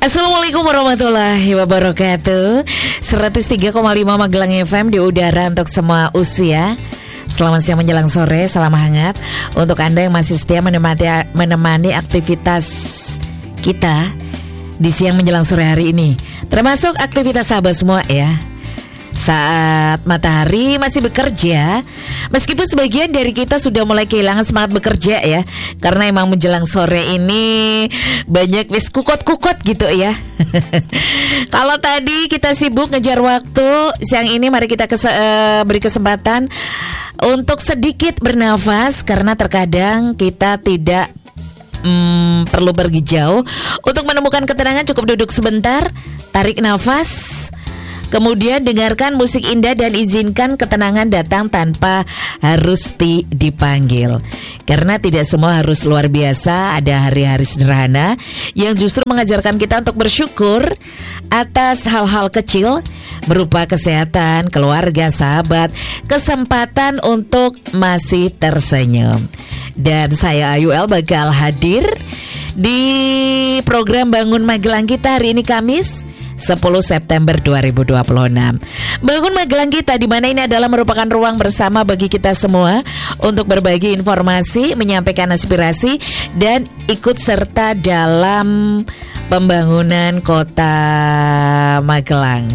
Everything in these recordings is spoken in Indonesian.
Assalamualaikum warahmatullahi wabarakatuh. 103,5 Magelang FM di udara untuk semua usia. Selamat siang menjelang sore, salam hangat untuk Anda yang masih setia menemani aktivitas kita di siang menjelang sore hari ini. Termasuk aktivitas sahabat semua ya. Saat matahari masih bekerja, meskipun sebagian dari kita sudah mulai kehilangan semangat bekerja ya, karena emang menjelang sore ini banyak wis kukot-kukot gitu ya. Kalau tadi kita sibuk ngejar waktu, siang ini mari kita beri kesempatan untuk sedikit bernafas, karena terkadang kita tidak perlu pergi jauh. Untuk menemukan ketenangan cukup duduk sebentar, tarik nafas, kemudian dengarkan musik indah dan izinkan ketenangan datang tanpa harus dipanggil. Karena tidak semua harus luar biasa, ada hari-hari sederhana yang justru mengajarkan kita untuk bersyukur atas hal-hal kecil berupa kesehatan, keluarga, sahabat, kesempatan untuk masih tersenyum. Dan saya Ayuel bakal hadir di program Bangun Magelang kita hari ini Kamis 10 September 2026. Bangun Magelang kita, di mana ini adalah merupakan ruang bersama bagi kita semua untuk berbagi informasi, menyampaikan aspirasi, dan ikut serta dalam pembangunan kota Magelang.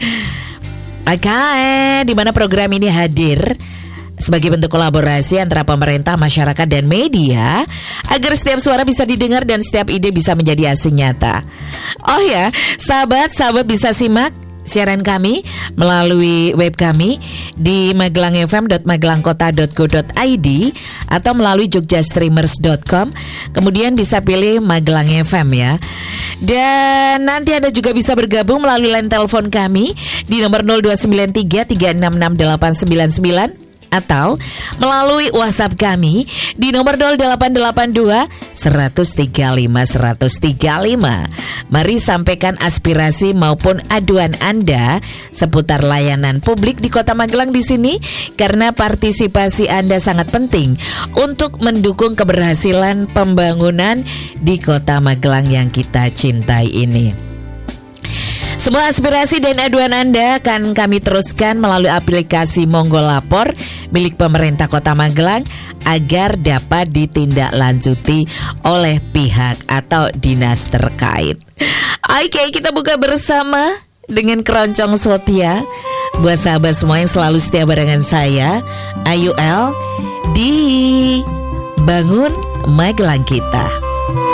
Oke, di mana program ini hadir sebagai bentuk kolaborasi antara pemerintah, masyarakat, dan media agar setiap suara bisa didengar dan setiap ide bisa menjadi hasil nyata. Oh ya, sahabat bisa simak siaran kami melalui web kami di magelangfm.magelangkota.go.id atau melalui jogjastreamers.com. Kemudian bisa pilih Magelang FM ya. Dan nanti Anda juga bisa bergabung melalui line telepon kami di nomor 0293 366 899 atau melalui WhatsApp kami di nomor 0882 135 135. Mari sampaikan aspirasi maupun aduan Anda seputar layanan publik di Kota Magelang di sini, karena partisipasi Anda sangat penting untuk mendukung keberhasilan pembangunan di Kota Magelang yang kita cintai ini. Semua aspirasi dan aduan Anda akan kami teruskan melalui aplikasi Monggo Lapor milik pemerintah Kota Magelang agar dapat ditindaklanjuti oleh pihak atau dinas terkait. Oke, kita buka bersama dengan keroncong Sotia buat sahabat semua yang selalu setia barengan saya, Ayuel, di Bangun Magelang kita.